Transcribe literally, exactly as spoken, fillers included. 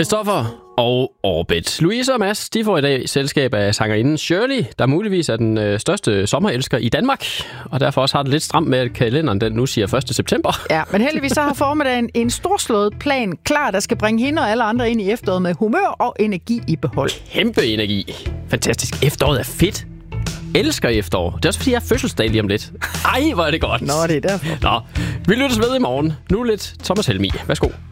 Christoffer og Orbit. Louise og Mads, de får i dag selskab af sangerinden Shirley, der muligvis er den øh, største sommerelsker i Danmark, og derfor også har det lidt stramt med, at kalenderen den nu siger første september. Ja, men heldigvis så har formiddagen en storslået plan klar, der skal bringe hende og alle andre ind i efteråret med humør og energi i behold. Kæmpe energi. Fantastisk. Efteråret er fedt. Elsker efterår. Det er også fordi, jeg har fødselsdag lige om lidt. Ej, hvor er det godt. Nå, det er derfor. Nå, vi lyttes ved i morgen. Nu lidt Thomas Helmi. Værsgo.